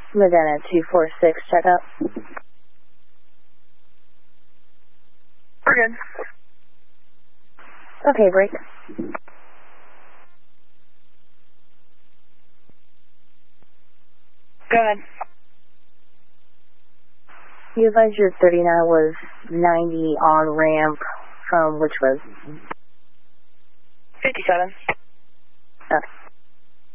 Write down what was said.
Medina 246, check up. We're good. Okay, break. Go ahead. You advised your 39 was 90 on ramp from which was? 57. Okay.